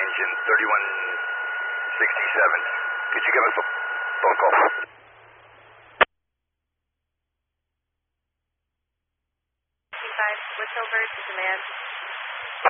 engine 3167. Could you give us a phone call? Switch over to demand.